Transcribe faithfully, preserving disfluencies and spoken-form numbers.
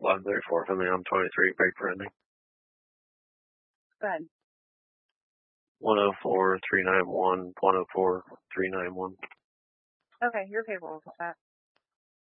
eleven thirty-four from the M twenty-three, break for ending. Go ahead. one oh four three nine one, one oh four three nine one. Okay, your payroll with that.